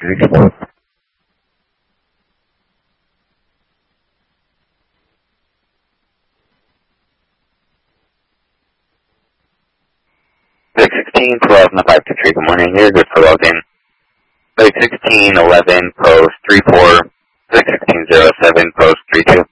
616. 12 in the 523, good morning, you're good for login. 1611, post 34, 61607, post 32.